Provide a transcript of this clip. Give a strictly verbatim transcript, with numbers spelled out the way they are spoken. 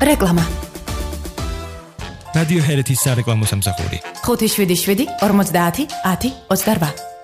რეკლამა. რადიო ჰერეთის სარეკლამო სამსახური. ხუთი შვიდი შვიდი ორმოცდაათი ათი ოცდარვა.